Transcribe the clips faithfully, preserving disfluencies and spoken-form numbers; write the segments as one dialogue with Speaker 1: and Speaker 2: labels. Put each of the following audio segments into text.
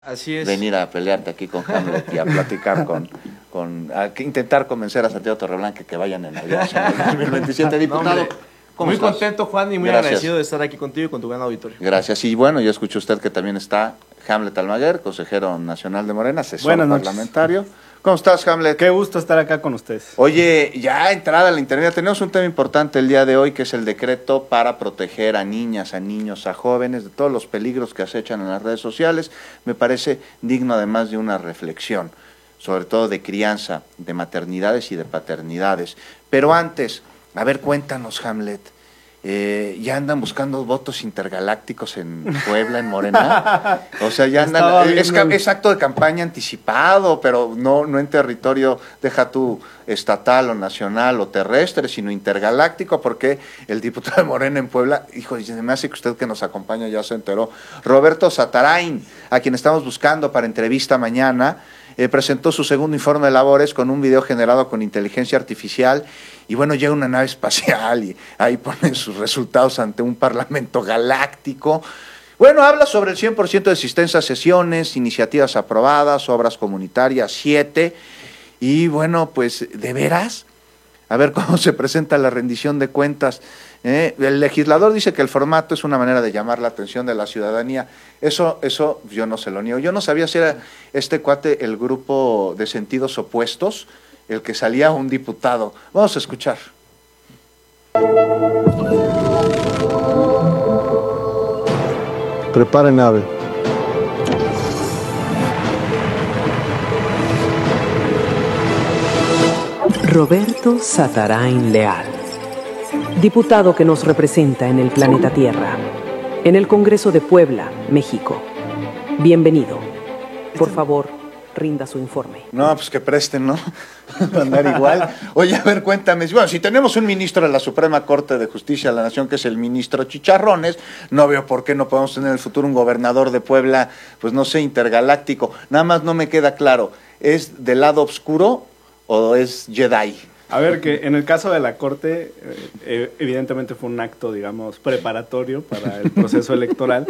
Speaker 1: Así es.
Speaker 2: Venir a pelearte aquí con Hamlet y a platicar con, con a intentar convencer a Santiago Torreblanca que vayan en alianza en el dos mil veintisiete, diputado.
Speaker 1: No, muy
Speaker 2: estás?
Speaker 1: contento, Juan, y muy
Speaker 2: Gracias.
Speaker 1: agradecido de estar aquí contigo y con tu gran auditorio.
Speaker 2: Gracias. Y bueno, ya escuchó usted que también está Hamlet Almaguer, consejero nacional de Morena, asesor
Speaker 3: Buenas noches.
Speaker 2: parlamentario. ¿Cómo estás, Hamlet?
Speaker 3: Qué gusto estar acá con ustedes.
Speaker 2: Oye, ya entrada a la internet, tenemos un tema importante el día de hoy, que es el decreto para proteger a niñas, a niños, a jóvenes de todos los peligros que acechan en las redes sociales. Me parece digno además de una reflexión, sobre todo de crianza, de maternidades y de paternidades. Pero antes, a ver, cuéntanos, Hamlet. Eh, ya andan buscando votos intergalácticos en Puebla, en Morena. O sea, ya andan. Es, es acto de campaña anticipado, pero no, no en territorio, deja tú estatal o nacional o terrestre, sino intergaláctico, porque el diputado de Morena en Puebla, hijo, se me hace que usted que nos acompaña ya se enteró, Roberto Satarain, a quien estamos buscando para entrevista mañana. Eh, presentó su segundo informe de labores con un video generado con inteligencia artificial y bueno, llega una nave espacial y ahí ponen sus resultados ante un parlamento galáctico. Bueno, habla sobre el cien por ciento de asistencia a sesiones, iniciativas aprobadas, obras comunitarias, siete, y bueno, pues, ¿de veras? A ver cómo se presenta la rendición de cuentas. ¿eh? El legislador dice que el formato es una manera de llamar la atención de la ciudadanía. Eso, eso yo no se lo niego. Yo no sabía si era este cuate el grupo de sentidos opuestos, el que salía un diputado. Vamos a escuchar.
Speaker 4: Prepare nave.
Speaker 5: Roberto Satarain Leal, diputado que nos representa en el planeta Tierra, en el Congreso de Puebla, México. Bienvenido. Por favor, rinda su informe.
Speaker 2: No, pues que presten, ¿no? Andar igual. Oye, a ver, cuéntame. Bueno, si tenemos un ministro de la Suprema Corte de Justicia de la Nación, que es el ministro Chicharrones, no veo por qué no podemos tener en el futuro un gobernador de Puebla, pues no sé, intergaláctico. Nada más no me queda claro, ¿es del lado oscuro o es Jedi?
Speaker 3: A ver, que en el caso de la Corte, eh, evidentemente fue un acto, digamos, preparatorio para el proceso electoral,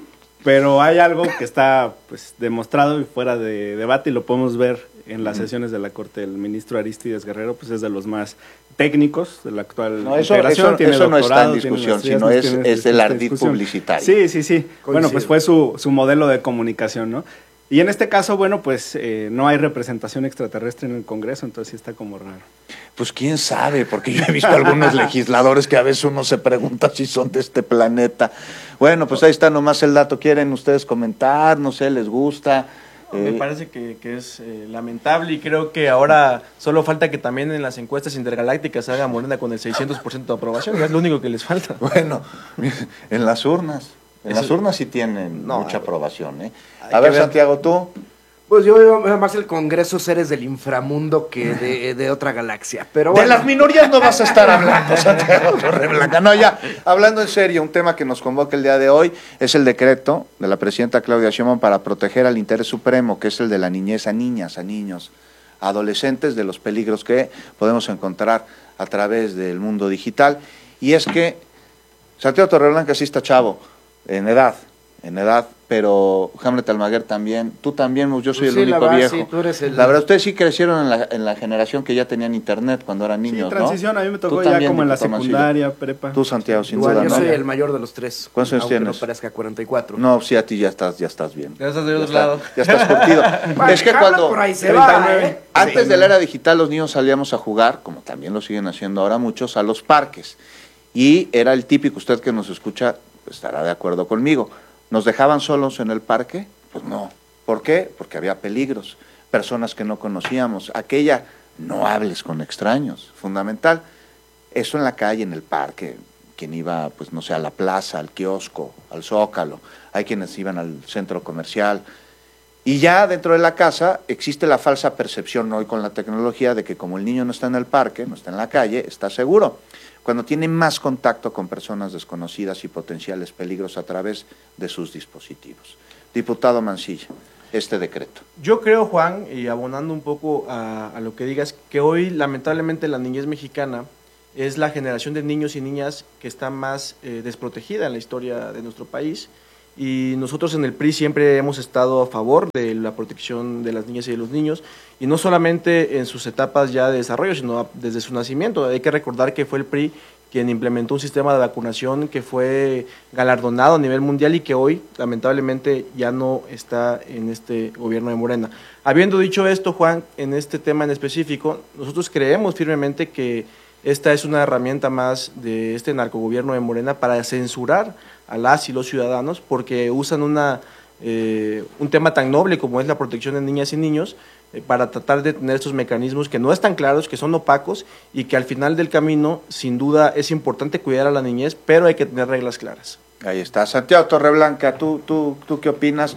Speaker 3: pero hay algo que está pues demostrado y fuera de debate y lo podemos ver en las sesiones de la Corte. El ministro Aristides Guerrero pues es de los más técnicos de la actual
Speaker 2: no, eso,
Speaker 3: integración.
Speaker 2: Eso,
Speaker 3: tiene
Speaker 2: eso no está en
Speaker 3: doctorado,
Speaker 2: discusión,
Speaker 3: tiene
Speaker 2: sino es,
Speaker 3: tiene
Speaker 2: es el ardid
Speaker 3: discusión.
Speaker 2: publicitario.
Speaker 3: Sí, sí, sí. Coincido. Bueno, pues fue su, su modelo de comunicación, ¿no? Y en este caso, bueno, pues eh, no hay representación extraterrestre en el Congreso, entonces sí está como raro.
Speaker 2: Pues quién sabe, porque yo he visto algunos legisladores que a veces uno se pregunta si son de este planeta. Bueno, pues ahí está nomás el dato. ¿Quieren ustedes comentar? No sé, ¿les gusta?
Speaker 1: Me eh, parece que, que es eh, lamentable y creo que ahora solo falta que también en las encuestas intergalácticas haga Morena con el seiscientos por ciento de aprobación. Es lo único que les falta.
Speaker 2: Bueno, en las urnas. En Eso, las urnas sí tienen no, mucha aprobación, ¿eh? A ver, ver, Santiago, ¿tú?
Speaker 6: Pues yo veo más el Congreso seres del inframundo que de, de otra galaxia. Pero bueno.
Speaker 2: De las minorías no vas a estar hablando, Santiago Torreblanca. No, ya, hablando en serio, un tema que nos convoca el día de hoy es el decreto de la presidenta Claudia Sheinbaum para proteger al interés supremo, que es el de la niñez a niñas, a niños, a adolescentes, de los peligros que podemos encontrar a través del mundo digital. Y es que Santiago Torreblanca sí está chavo, en edad, en edad, pero Hamlet Almaguer también, tú también, yo soy pues el sí, único
Speaker 6: la
Speaker 2: viejo.
Speaker 6: Sí, tú eres el...
Speaker 2: La verdad, ustedes sí crecieron en la, en la generación que ya tenían internet cuando eran niños,
Speaker 3: sí, transición,
Speaker 2: ¿no?
Speaker 3: a mí me tocó ya como en la secundaria, Mancilla. Prepa.
Speaker 2: Tú, Santiago, sin
Speaker 6: Igual,
Speaker 2: duda,
Speaker 6: yo
Speaker 2: ¿no?
Speaker 6: soy el mayor de los tres.
Speaker 2: ¿Cuántos años tienes?
Speaker 6: No parezca cuarenta y cuatro.
Speaker 2: No, sí, a ti ya estás, ya estás bien.
Speaker 1: Ya estás de otro
Speaker 2: ya
Speaker 1: lado.
Speaker 2: Está, ya estás curtido.
Speaker 6: Bueno,
Speaker 2: es que cuando...
Speaker 6: por ahí se va, ¿eh?
Speaker 2: Antes
Speaker 6: sí.
Speaker 2: de la era digital, los niños salíamos a jugar, como también lo siguen haciendo ahora muchos, a los parques. Y era el típico, usted que nos escucha, pues, estará de acuerdo conmigo. ¿Nos dejaban solos en el parque? Pues no. ¿Por qué? Porque había peligros, personas que no conocíamos. Aquella, no hables con extraños, fundamental. Eso en la calle, en el parque, quien iba, pues no sé, a la plaza, al kiosco, al Zócalo, hay quienes iban al centro comercial. Y ya dentro de la casa existe la falsa percepción hoy con la tecnología de que como el niño no está en el parque, no está en la calle, está seguro. Cuando tiene más contacto con personas desconocidas y potenciales peligros a través de sus dispositivos. Diputado Mancilla, este decreto.
Speaker 1: Yo creo, Juan, y abonando un poco a, a lo que digas, que hoy lamentablemente la niñez mexicana es la generación de niños y niñas que está más eh, desprotegida en la historia de nuestro país y nosotros en el P R I siempre hemos estado a favor de la protección de las niñas y de los niños, y no solamente en sus etapas ya de desarrollo, sino desde su nacimiento. Hay que recordar que fue el P R I quien implementó un sistema de vacunación que fue galardonado a nivel mundial y que hoy, lamentablemente, ya no está en este gobierno de Morena. Habiendo dicho esto, Juan, en este tema en específico, nosotros creemos firmemente que esta es una herramienta más de este narcogobierno de Morena para censurar a las y los ciudadanos, porque usan una, eh, un tema tan noble como es la protección de niñas y niños, eh, para tratar de tener estos mecanismos que no están claros, que son opacos, y que al final del camino, sin duda, es importante cuidar a la niñez, pero hay que tener reglas claras.
Speaker 2: Ahí está. Santiago Torreblanca, ¿tú, tú, tú qué opinas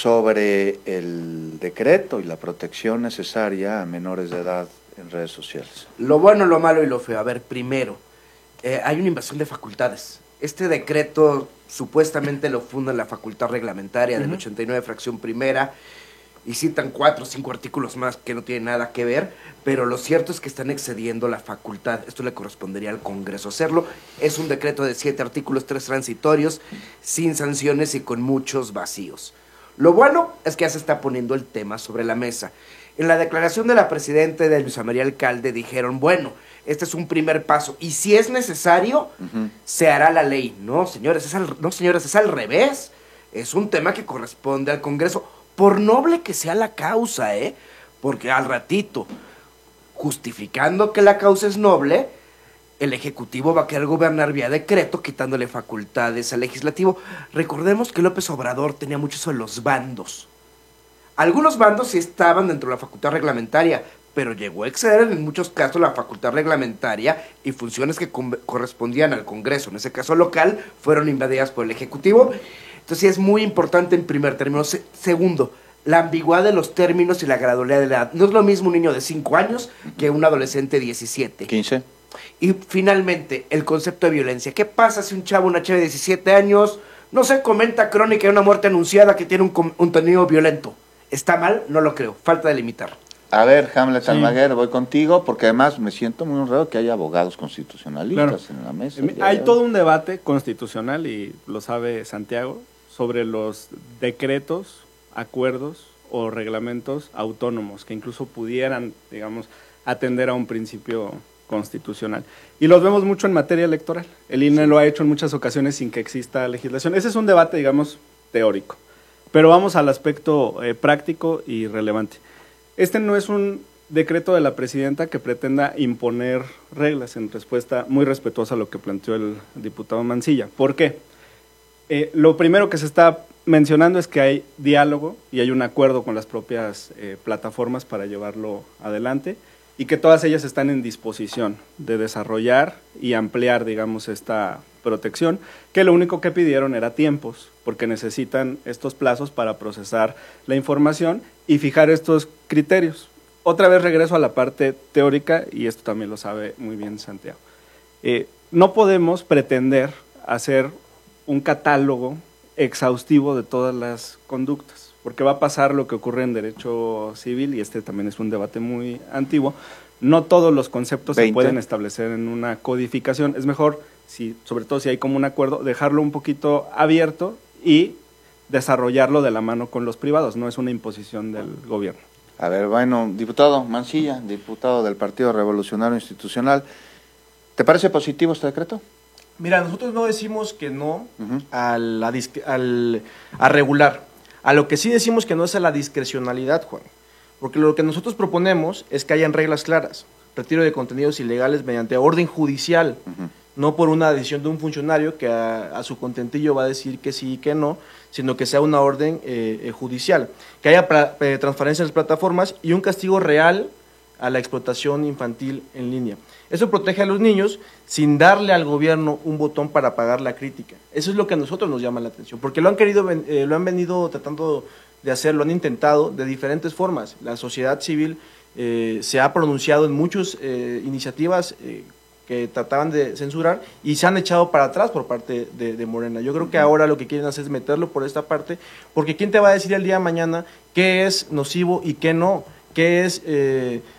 Speaker 2: sobre el decreto y la protección necesaria a menores de edad en redes sociales?
Speaker 6: Lo bueno, lo malo y lo feo. A ver, primero, eh, hay una invasión de facultades. Este decreto supuestamente lo funda la facultad reglamentaria del uh-huh. ochenta y nueve, fracción primera, y citan cuatro o cinco artículos más que no tienen nada que ver, pero lo cierto es que están excediendo la facultad. Esto le correspondería al Congreso hacerlo. Es un decreto de siete artículos, tres transitorios, sin sanciones y con muchos vacíos. Lo bueno es que ya se está poniendo el tema sobre la mesa. En la declaración de la presidenta de Luisa María Alcalde dijeron, bueno, este es un primer paso, y si es necesario, uh-huh. se hará la ley. No, señores, es al, no, señores, es al revés. Es un tema que corresponde al Congreso, por noble que sea la causa, ¿eh? Porque al ratito, justificando que la causa es noble, el Ejecutivo va a querer gobernar vía decreto, quitándole facultades al Legislativo. Recordemos que López Obrador tenía mucho eso de los bandos. Algunos bandos sí estaban dentro de la facultad reglamentaria, pero llegó a exceder en muchos casos la facultad reglamentaria y funciones que co- correspondían al Congreso, en ese caso local, fueron invadidas por el Ejecutivo. Entonces sí es muy importante en primer término. Se- segundo, la ambigüedad de los términos y la gradualidad de la edad. No es lo mismo un niño de cinco años que un adolescente de diecisiete.
Speaker 2: quince.
Speaker 6: Y finalmente, el concepto de violencia. ¿Qué pasa si un chavo, una chava de diecisiete años, no sé, comenta crónica de una muerte anunciada que tiene un com- contenido violento? ¿Está mal? No lo creo. Falta de limitar.
Speaker 2: A ver, Hamlet
Speaker 3: Sí.
Speaker 2: Almaguer, voy contigo, porque además me siento muy honrado que haya abogados constitucionalistas
Speaker 3: Claro.
Speaker 2: en la mesa.
Speaker 3: Eh, Hay todo un debate constitucional, y lo sabe Santiago, sobre los decretos, acuerdos o reglamentos autónomos que incluso pudieran, digamos, atender a un principio constitucional. Y los vemos mucho en materia electoral. El I N E sí. lo ha hecho en muchas ocasiones sin que exista legislación. Ese es un debate, digamos, teórico. Pero vamos al aspecto eh, práctico y relevante. Este no es un decreto de la presidenta que pretenda imponer reglas, en respuesta muy respetuosa a lo que planteó el diputado Mancilla. ¿Por qué? Eh, lo primero que se está mencionando es que hay diálogo y hay un acuerdo con las propias eh, plataformas para llevarlo adelante, y que todas ellas están en disposición de desarrollar y ampliar, digamos, esta protección, que lo único que pidieron era tiempos, porque necesitan estos plazos para procesar la información y fijar estos criterios. Otra vez regreso a la parte teórica, y esto también lo sabe muy bien Santiago. Eh, no podemos pretender hacer un catálogo exhaustivo de todas las conductas, porque va a pasar lo que ocurre en derecho civil, y este también es un debate muy antiguo. No todos los conceptos veinte se pueden establecer en una codificación. Es mejor, si, sobre todo si hay como un acuerdo, dejarlo un poquito abierto y desarrollarlo de la mano con los privados. No es una imposición del gobierno.
Speaker 2: A ver, bueno, diputado Mancilla, diputado del Partido Revolucionario Institucional, ¿te parece positivo este decreto?
Speaker 1: Mira, nosotros no decimos que no uh-huh. a, la disc- al, a regular. A lo que sí decimos que no es a la discrecionalidad, Juan. Porque lo que nosotros proponemos es que hayan reglas claras. Retiro de contenidos ilegales mediante orden judicial, uh-huh. no por una decisión de un funcionario que a, a su contentillo va a decir que sí y que no, sino que sea una orden eh, eh, judicial. Que haya pra, eh, transparencia en las plataformas y un castigo real a la explotación infantil en línea. Eso protege a los niños sin darle al gobierno un botón para pagar la crítica. Eso es lo que a nosotros nos llama la atención, porque lo han querido, eh, lo han venido tratando de hacer, lo han intentado de diferentes formas. La sociedad civil eh, se ha pronunciado en muchas eh, iniciativas eh, que trataban de censurar y se han echado para atrás por parte de, de Morena. Yo creo que ahora lo que quieren hacer es meterlo por esta parte, porque ¿quién te va a decir el día de mañana qué es nocivo y qué no? ¿Qué es eh,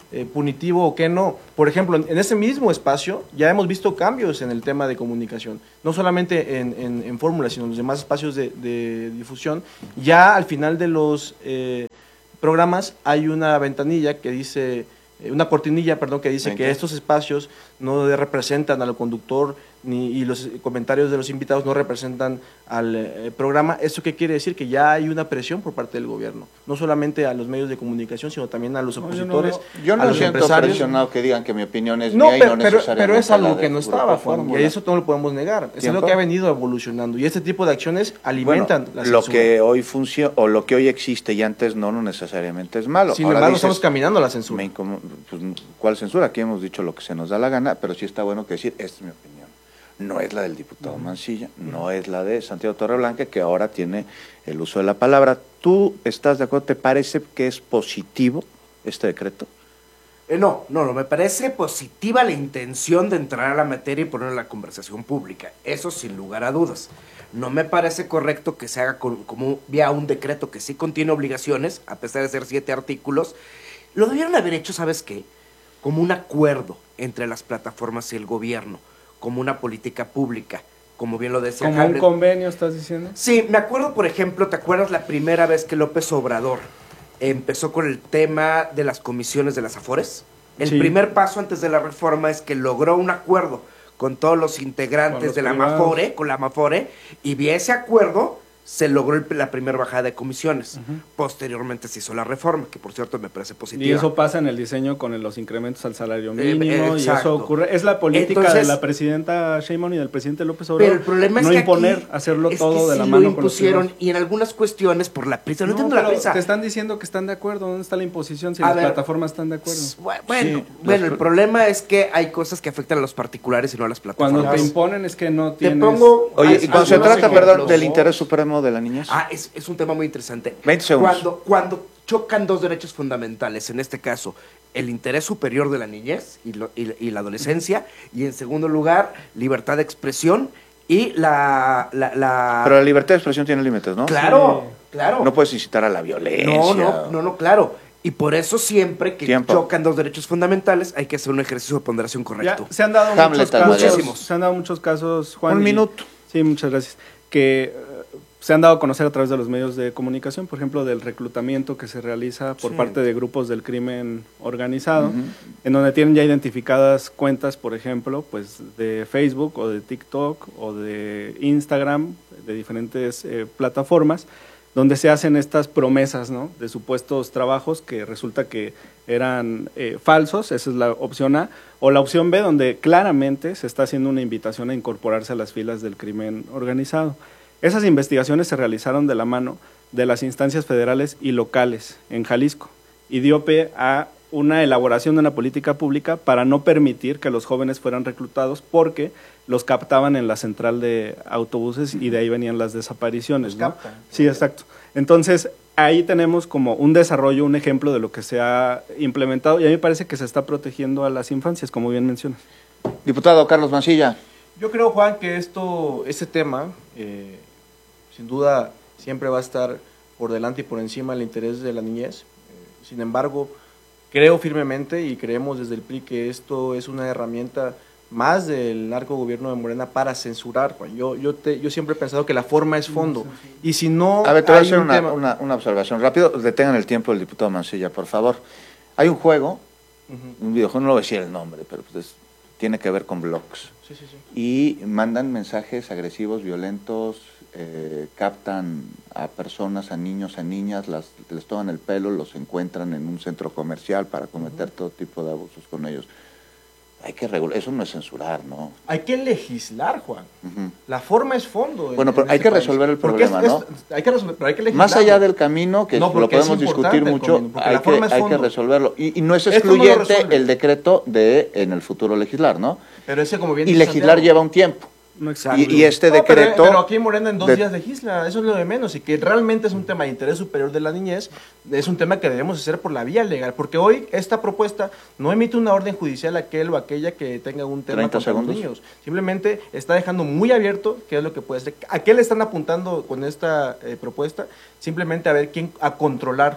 Speaker 1: eh, punitivo o qué no. Por ejemplo, en, en ese mismo espacio ya hemos visto cambios en el tema de comunicación, no solamente en, en, en fórmula, sino en los demás espacios de, de difusión. Ya al final de los eh, programas hay una ventanilla que dice, eh, una cortinilla, perdón, que dice que estos espacios no representan al conductor ni, y los comentarios de los invitados no representan al eh, programa. ¿Esto qué quiere decir? Que ya hay una presión por parte del gobierno, no solamente a los medios de comunicación, sino también a los opositores,
Speaker 2: no, yo no, yo no
Speaker 1: a los
Speaker 2: siento
Speaker 1: empresarios.
Speaker 2: Presionado que digan que mi opinión es
Speaker 1: no,
Speaker 2: mía
Speaker 1: pero,
Speaker 2: y no
Speaker 1: pero,
Speaker 2: necesariamente
Speaker 1: pero es algo
Speaker 2: la
Speaker 1: que no estaba, Juan, y eso no lo podemos negar. Es algo que ha venido evolucionando y este tipo de acciones alimentan
Speaker 2: bueno,
Speaker 1: la
Speaker 2: lo
Speaker 1: censura.
Speaker 2: que hoy funciona o lo que hoy existe y antes no, no necesariamente es malo.
Speaker 1: Sin
Speaker 2: Ahora
Speaker 1: embargo,
Speaker 2: dices,
Speaker 1: estamos caminando a la censura.
Speaker 2: Me incom- pues, ¿cuál censura? Aquí hemos dicho lo que se nos da la gana, pero sí está bueno que decir, esta es mi opinión. No es la del diputado Mancilla, no es la de Santiago Torreblanca, que ahora tiene el uso de la palabra. ¿Tú estás de acuerdo? ¿Te parece que es positivo este decreto?
Speaker 6: Eh, no, no, no, me parece positiva la intención de entrar a la materia y poner en la conversación pública. Eso sin lugar a dudas. No me parece correcto que se haga con, como vía un decreto que sí contiene obligaciones, a pesar de ser siete artículos. Lo debieron haber hecho, ¿sabes qué? Como un acuerdo entre las plataformas y el gobierno, como una política pública, como bien lo decía
Speaker 3: ¿Como
Speaker 6: Hamlet.
Speaker 3: un convenio estás diciendo?
Speaker 6: Sí, me acuerdo, por ejemplo, ¿te acuerdas la primera vez que López Obrador empezó con el tema de las comisiones de las Afores? El
Speaker 3: Sí.
Speaker 6: primer paso antes de la reforma es que logró un acuerdo con todos los integrantes
Speaker 3: los
Speaker 6: de la
Speaker 3: privados.
Speaker 6: Amafore, con la Amafore, y vía ese acuerdo se logró el- la primera bajada de comisiones.
Speaker 3: Ujú.
Speaker 6: Posteriormente se hizo la reforma, que por cierto me parece positiva.
Speaker 3: Y eso pasa en el diseño con el- los incrementos al salario
Speaker 6: Eh,
Speaker 3: mínimo y
Speaker 6: exacto.
Speaker 3: eso ocurre. Es la política
Speaker 6: Entonces,
Speaker 3: de la presidenta Sheinbaum y del presidente López Obrador.
Speaker 6: Pero el problema
Speaker 3: no
Speaker 6: es que
Speaker 3: imponer,
Speaker 6: aquí
Speaker 3: hacerlo
Speaker 6: es
Speaker 3: todo
Speaker 6: que
Speaker 3: de la
Speaker 6: sí
Speaker 3: mano
Speaker 6: lo
Speaker 3: con los
Speaker 6: impusieron
Speaker 3: privados.
Speaker 6: y en algunas cuestiones por la prisa. No,
Speaker 3: No,
Speaker 6: entiendo la
Speaker 3: pero
Speaker 6: prisa.
Speaker 3: te están diciendo que están de acuerdo. ¿Dónde está la imposición si
Speaker 6: A
Speaker 3: las
Speaker 6: ver,
Speaker 3: plataformas están de acuerdo?
Speaker 6: Bueno, bueno,
Speaker 2: Sí,
Speaker 6: bueno,
Speaker 2: las-
Speaker 6: el problema es que hay cosas que afectan a los particulares y no a las plataformas.
Speaker 3: Cuando te imponen es que no
Speaker 6: Te
Speaker 3: tienes...
Speaker 6: pongo-
Speaker 2: Oye,
Speaker 6: Hay
Speaker 2: y cuando se
Speaker 6: algunos
Speaker 2: trata,
Speaker 6: ejemplos.
Speaker 2: perdón, del interés supremo de la niñez.
Speaker 6: Ah, es, es un tema muy interesante.
Speaker 2: veinte segundos.
Speaker 6: Cuando, cuando chocan dos derechos fundamentales, en este caso, el interés superior de la niñez y, lo- y- y la adolescencia, y en segundo lugar, libertad de expresión y la... la, la-
Speaker 2: Pero la libertad de expresión tiene límites, ¿no?
Speaker 6: claro,
Speaker 3: Sí.
Speaker 6: claro.
Speaker 2: No puedes incitar a la violencia.
Speaker 6: No, no, no, no, claro. Y por eso siempre que
Speaker 2: Tiempo.
Speaker 6: chocan dos derechos fundamentales hay que hacer un ejercicio de ponderación
Speaker 3: Ya,
Speaker 6: correcto.
Speaker 3: se han dado
Speaker 2: Hamlet,
Speaker 3: muchos casos,
Speaker 6: muchísimos.
Speaker 3: se han dado muchos casos, Juan.
Speaker 2: Un
Speaker 3: y-
Speaker 2: minuto.
Speaker 3: Sí, muchas gracias. Que eh, se han dado a conocer a través de los medios de comunicación, por ejemplo, del reclutamiento que se realiza por
Speaker 6: Sí.
Speaker 3: parte de grupos del crimen organizado,
Speaker 2: Ujú.
Speaker 3: en donde tienen ya identificadas cuentas, por ejemplo, pues de Facebook o de TikTok o de Instagram, de diferentes eh, plataformas, donde se hacen estas promesas, ¿no?, de supuestos trabajos que resulta que eran eh, falsos. Esa es la opción A. O la opción B, donde claramente se está haciendo una invitación a incorporarse a las filas del crimen organizado. Esas investigaciones se realizaron de la mano de las instancias federales y locales en Jalisco y dio pie a una elaboración de una política pública para no permitir que los jóvenes fueran reclutados porque los captaban en la central de autobuses y de ahí venían las desapariciones,
Speaker 1: Los
Speaker 3: ¿no?
Speaker 1: captan.
Speaker 3: Sí, exacto. Entonces, ahí tenemos como un desarrollo, un ejemplo de lo que se ha implementado y a mí me parece que se está protegiendo a las infancias, como bien mencionas.
Speaker 2: Diputado Carlos Mancilla.
Speaker 1: Yo creo, Juan, que esto, este tema, eh, sin duda, siempre va a estar por delante y por encima del interés de la niñez. Eh, sin embargo, creo firmemente y creemos desde el P R I que esto es una herramienta más del narcogobierno de Morena para censurar, Juan. Yo, yo, te, yo siempre he pensado que la forma es fondo. Y si no
Speaker 2: A ver, te voy a
Speaker 1: hay
Speaker 2: hacer
Speaker 1: un
Speaker 2: una,
Speaker 1: tema-
Speaker 2: una, una observación. Rápido, detengan el tiempo del diputado Mancilla, por favor. Hay un juego,
Speaker 1: Ujú.
Speaker 2: un videojuego, no lo voy a decir el nombre, pero pues es- tiene que ver con blogs.
Speaker 1: Sí, sí, sí.
Speaker 2: Y mandan mensajes agresivos, violentos, eh, captan a personas, a niños, a niñas, las, les toman el pelo, los encuentran en un centro comercial para cometer todo tipo de abusos con ellos. Hay que regular, eso no es censurar, ¿no?
Speaker 1: Hay que legislar, Juan.
Speaker 2: Ujú.
Speaker 1: La forma es fondo. en-
Speaker 2: Bueno, pero
Speaker 1: en
Speaker 2: hay
Speaker 1: este
Speaker 2: que
Speaker 1: país.
Speaker 2: resolver el
Speaker 1: Porque es-
Speaker 2: problema,
Speaker 1: es- hay que resolver, pero hay que legislar.
Speaker 2: Más allá del camino, que
Speaker 1: No,
Speaker 2: lo
Speaker 1: porque es
Speaker 2: podemos
Speaker 1: importante
Speaker 2: discutir
Speaker 1: el
Speaker 2: mucho,
Speaker 1: camino, porque
Speaker 2: hay,
Speaker 1: la
Speaker 2: que,
Speaker 1: forma es
Speaker 2: hay que
Speaker 1: fondo.
Speaker 2: resolverlo. Y, y no es
Speaker 1: Esto no lo
Speaker 2: excluyente
Speaker 1: resuelve.
Speaker 2: el decreto de en el futuro legislar, ¿no?
Speaker 1: Pero ese, como bien
Speaker 2: Y
Speaker 1: dice
Speaker 2: legislar
Speaker 1: Santiago,
Speaker 2: lleva un tiempo.
Speaker 3: No
Speaker 6: Exacto.
Speaker 2: Y, y este
Speaker 1: No, pero-
Speaker 2: decreto...
Speaker 1: Pero, aquí en Morena en dos
Speaker 2: de-
Speaker 1: días legisla, eso es lo de menos, y que realmente es un tema de interés superior de la niñez, es un tema que debemos hacer por la vía legal, porque hoy esta propuesta no emite una orden judicial a aquel o aquella que tenga un tema
Speaker 2: treinta
Speaker 1: contra los
Speaker 2: segundos.
Speaker 1: niños, simplemente está dejando muy abierto qué es lo que puede ser. ¿A qué le están apuntando con esta eh, propuesta? Simplemente a ver quién, a controlar, Juan.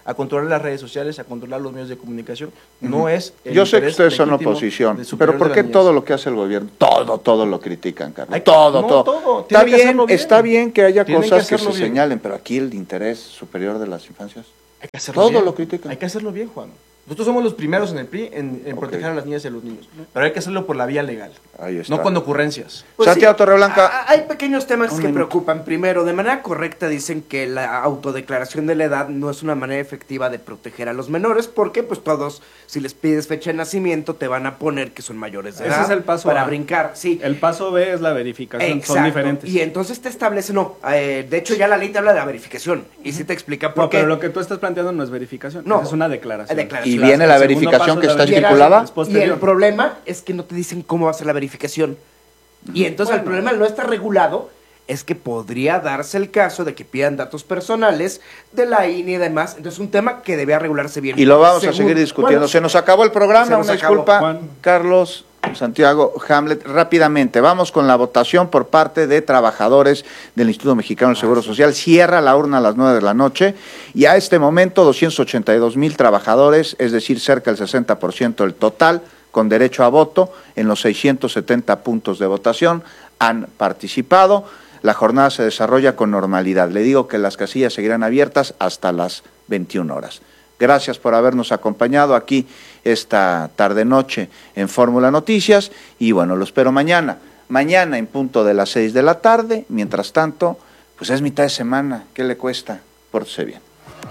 Speaker 1: a controlar las redes sociales, a controlar los medios de comunicación. No uh-huh. es el
Speaker 2: Yo sé que ustedes son oposición, pero ¿por qué todo lo que hace el gobierno, todo, todo lo critican, Carlos?
Speaker 1: Hay,
Speaker 2: todo,
Speaker 1: no,
Speaker 2: todo.
Speaker 1: todo.
Speaker 2: Está bien, bien, está bien que haya
Speaker 1: Tienen
Speaker 2: cosas que,
Speaker 1: que
Speaker 2: se
Speaker 1: bien.
Speaker 2: señalen, pero aquí el interés superior de las infancias.
Speaker 1: Hay que hacerlo
Speaker 2: todo
Speaker 1: bien.
Speaker 2: lo critican.
Speaker 1: Hay que hacerlo bien, Juan. Nosotros somos los primeros en el P R I en, en okay. proteger a las niñas y a los niños, pero hay que hacerlo por la vía legal,
Speaker 2: Ahí está.
Speaker 1: no con ocurrencias.
Speaker 6: Pues
Speaker 2: Santiago
Speaker 6: sí,
Speaker 2: Torreblanca.
Speaker 6: Hay pequeños temas
Speaker 2: Un
Speaker 6: que
Speaker 2: minuto.
Speaker 6: preocupan. Primero, de manera correcta dicen que la autodeclaración de la edad no es una manera efectiva de proteger a los menores, porque pues todos, si les pides fecha de nacimiento, te van a poner que son mayores de edad.
Speaker 3: Ese es el paso
Speaker 6: para
Speaker 3: A.
Speaker 6: brincar, sí.
Speaker 3: El paso B es la verificación,
Speaker 6: Exacto.
Speaker 3: son diferentes.
Speaker 6: Y entonces te establece, no, eh, de hecho ya la ley te habla de la verificación, y sí te explica por
Speaker 3: no,
Speaker 6: qué.
Speaker 3: pero lo que tú estás planteando no es verificación,
Speaker 6: no,
Speaker 3: es una declaración.
Speaker 6: declaración.
Speaker 2: Y viene la verificación que está estipulada.
Speaker 6: Y el problema es que no te dicen cómo va a ser la verificación. Y entonces bueno. el problema al no estar regulado es que podría darse el caso de que pidan datos personales de la I N E y demás. Entonces es un tema que debía regularse bien.
Speaker 2: Y lo vamos
Speaker 6: Según,
Speaker 2: a seguir discutiendo.
Speaker 6: Bueno,
Speaker 2: se nos acabó el programa, una
Speaker 6: acabó.
Speaker 2: disculpa.
Speaker 3: Juan.
Speaker 2: Carlos, Santiago, Hamlet, rápidamente. Vamos con la votación por parte de trabajadores del Instituto Mexicano del Seguro Social. Cierra la urna a las nueve de la noche y a este momento doscientos ochenta y dos mil trabajadores, es decir, cerca del sesenta por ciento del total, con derecho a voto en los seiscientos setenta puntos de votación, han participado. La jornada se desarrolla con normalidad. Le digo que las casillas seguirán abiertas hasta las veintiuna horas. Gracias por habernos acompañado aquí esta tarde-noche en Fórmula Noticias y bueno, lo espero mañana. Mañana en punto de las seis de la tarde. Mientras tanto, pues es mitad de semana. ¿Qué le cuesta? Pórtese bien.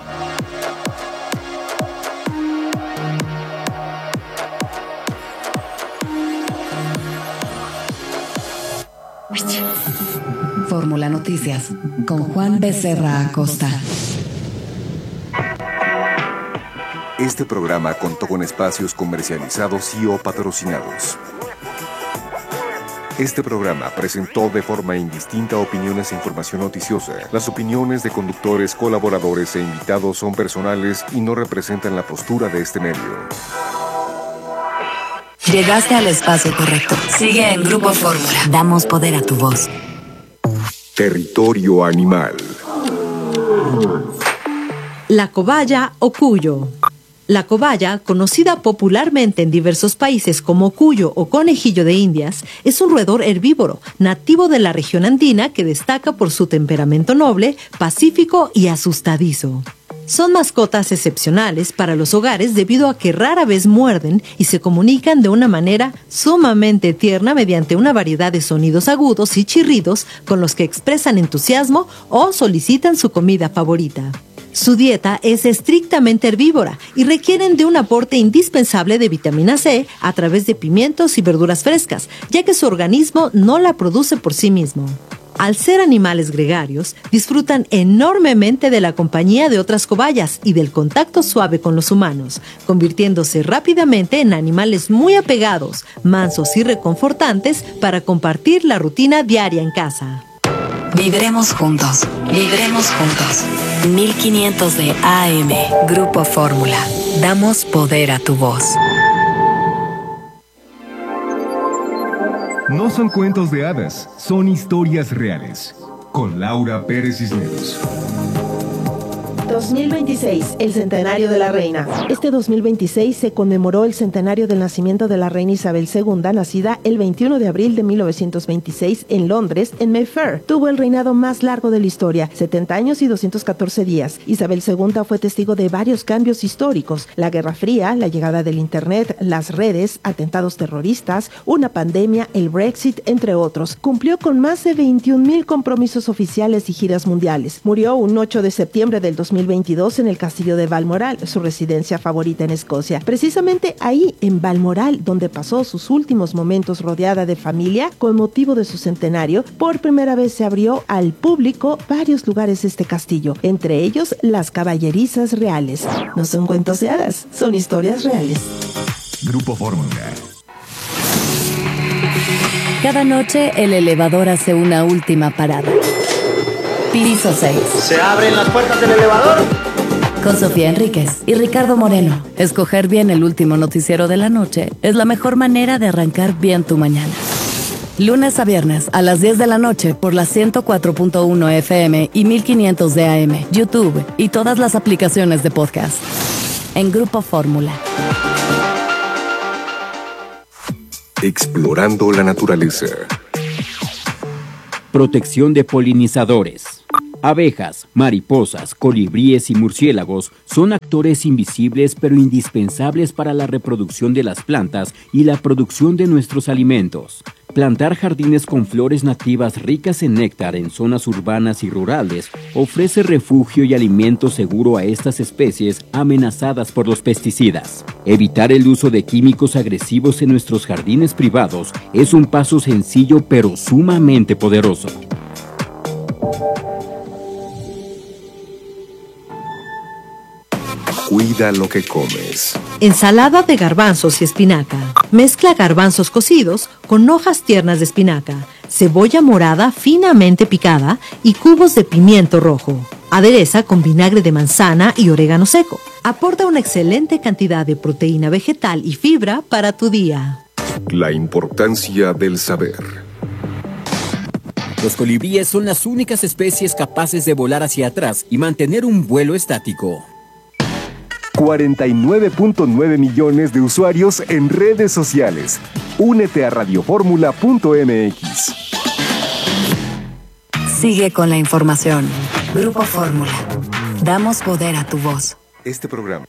Speaker 4: Fórmula Noticias con Juan Becerra Acosta.
Speaker 7: Este programa contó con espacios comercializados y o patrocinados. Este programa presentó de forma indistinta opiniones e información noticiosa. Las opiniones de conductores, colaboradores e invitados son personales y no representan la postura de este medio.
Speaker 4: Llegaste al espacio correcto. Sigue en Grupo Fórmula. Damos poder a tu voz.
Speaker 7: Territorio Animal.
Speaker 8: La cobaya o cuyo. La cobaya, conocida popularmente en diversos países como cuyo o conejillo de Indias, es un roedor herbívoro, nativo de la región andina que destaca por su temperamento noble, pacífico y asustadizo. Son mascotas excepcionales para los hogares debido a que rara vez muerden y se comunican de una manera sumamente tierna mediante una variedad de sonidos agudos y chirridos con los que expresan entusiasmo o solicitan su comida favorita. Su dieta es estrictamente herbívora y requieren de un aporte indispensable de vitamina C a través de pimientos y verduras frescas, ya que su organismo no la produce por sí mismo. Al ser animales gregarios, disfrutan enormemente de la compañía de otras cobayas y del contacto suave con los humanos, convirtiéndose rápidamente en animales muy apegados, mansos y reconfortantes para compartir la rutina diaria en casa.
Speaker 4: Vibremos juntos, vibremos juntos. mil quinientos de A M, Grupo Fórmula. Damos poder a tu voz.
Speaker 9: No son cuentos de hadas, son historias reales. Con Laura Pérez Cisneros.
Speaker 10: dos mil veintiséis, el centenario de la reina. Este dos mil veintiséis se conmemoró el centenario del nacimiento de la reina Isabel segunda, nacida el veintiuno de abril de mil novecientos veintiséis en Londres, en Mayfair. Tuvo el reinado más largo de la historia, setenta años y doscientos catorce días. Isabel segunda fue testigo de varios cambios históricos: la Guerra Fría, la llegada del Internet, las redes, atentados terroristas, una pandemia, el Brexit, entre otros. Cumplió con más de veintiún mil compromisos oficiales y giras mundiales. Murió un ocho de septiembre del dos mil veintidós en el castillo de Balmoral, su residencia favorita en Escocia. Precisamente ahí, en Balmoral, donde pasó sus últimos momentos rodeada de familia, con motivo de su centenario, por primera vez se abrió al público varios lugares de este castillo, entre ellos las caballerizas reales. No son cuentos de hadas, son historias reales.
Speaker 9: Grupo Fórmula.
Speaker 4: Cada noche el elevador hace una última parada. Piso seis.
Speaker 11: ¿Se abren las puertas del elevador?
Speaker 4: Con Sofía Enríquez y Ricardo Moreno. Escoger bien el último noticiero de la noche es la mejor manera de arrancar bien tu mañana. Lunes a viernes a las diez de la noche por la ciento cuatro punto uno F M y mil quinientos de A M, YouTube y todas las aplicaciones de podcast. En Grupo Fórmula.
Speaker 7: Explorando la naturaleza.
Speaker 12: Protección de polinizadores. Abejas, mariposas, colibríes y murciélagos son actores invisibles pero indispensables para la reproducción de las plantas y la producción de nuestros alimentos. Plantar jardines con flores nativas ricas en néctar en zonas urbanas y rurales ofrece refugio y alimento seguro a estas especies amenazadas por los pesticidas. Evitar el uso de químicos agresivos en nuestros jardines privados es un paso sencillo pero sumamente poderoso.
Speaker 7: Cuida lo que comes.
Speaker 8: Ensalada de garbanzos y espinaca. Mezcla garbanzos cocidos con hojas tiernas de espinaca, cebolla morada finamente picada y cubos de pimiento rojo. Adereza con vinagre de manzana y orégano seco. Aporta una excelente cantidad de proteína vegetal y fibra para tu día.
Speaker 7: La importancia del saber.
Speaker 12: Los colibríes son las únicas especies capaces de volar hacia atrás y mantener un vuelo estático.
Speaker 9: cuarenta y nueve punto nueve millones de usuarios en redes sociales. Únete a radioformula punto m x.
Speaker 4: Sigue con la información. Grupo Fórmula. Damos poder a tu voz.
Speaker 7: Este programa.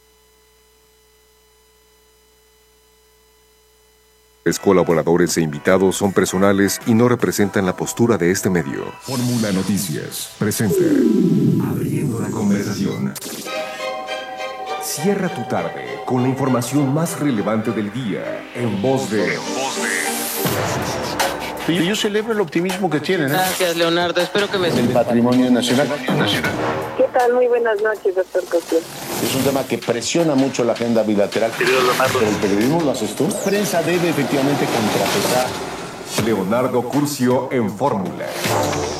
Speaker 7: Los colaboradores e invitados son personales y no representan la postura de este medio.
Speaker 9: Fórmula Noticias presenta Abriendo la conversación. Cierra tu tarde con la información más relevante del día en voz de...
Speaker 2: Yo, yo celebro el optimismo que tienen. ¿eh?
Speaker 13: Gracias, Leonardo. Espero que me...
Speaker 2: El patrimonio nacional.
Speaker 14: ¿Qué tal? Muy buenas noches, doctor Cosío.
Speaker 2: Es un tema que presiona mucho la agenda bilateral. Pero el periodismo lo haces tú. La prensa debe efectivamente contrapesar.
Speaker 9: Leonardo Curcio en Fórmula.